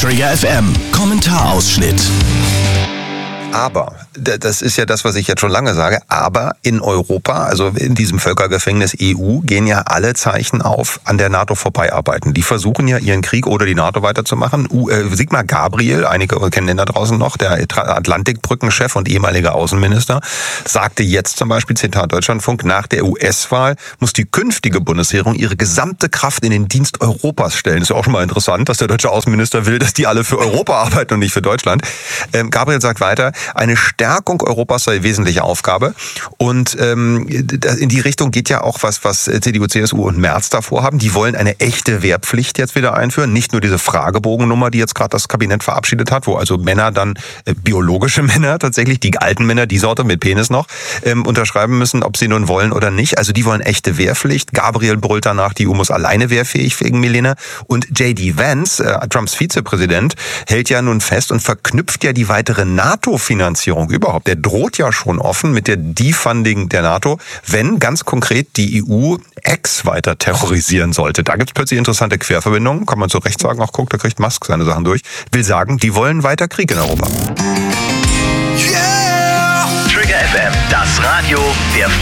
Trigger FM Kommentarausschnitt. Aber, das ist ja das, was ich jetzt schon lange sage, aber in Europa, also in diesem Völkergefängnis EU, gehen ja alle Zeichen auf, an der NATO vorbeiarbeiten. Die versuchen ja ihren Krieg oder die NATO weiterzumachen. Sigmar Gabriel, einige kennen den da draußen noch, der Atlantikbrückenchef und ehemaliger Außenminister, sagte jetzt zum Beispiel, Zitat Deutschlandfunk, nach der US-Wahl muss die künftige Bundesregierung ihre gesamte Kraft in den Dienst Europas stellen. Ist ja auch schon mal interessant, dass der deutsche Außenminister will, dass die alle für Europa arbeiten und nicht für Deutschland. Gabriel sagt weiter, eine Stärkung Europas sei wesentliche Aufgabe. Und in die Richtung geht ja auch was CDU, CSU und Merz da vorhaben. Die wollen eine echte Wehrpflicht jetzt wieder einführen. Nicht nur diese Fragebogennummer, die jetzt gerade das Kabinett verabschiedet hat, wo also Männer dann, biologische Männer tatsächlich, die alten Männer, die Sorte mit Penis noch, unterschreiben müssen, ob sie nun wollen oder nicht. Also die wollen echte Wehrpflicht. Gabriel brüllt danach, die EU muss alleine wehrfähig wegen Milena. Und J.D. Vance, Trumps Vizepräsident, hält ja nun fest und verknüpft ja die weitere NATO-Finanzierung überhaupt. Der droht ja schon offen mit der Defunding der NATO, wenn ganz konkret die EU X weiter terrorisieren sollte. Da gibt es plötzlich interessante Querverbindungen. Kann man zu Recht sagen, ach guck, da kriegt Musk seine Sachen durch. Will sagen, die wollen weiter Krieg in Europa. Yeah! Trigger FM, das Radio der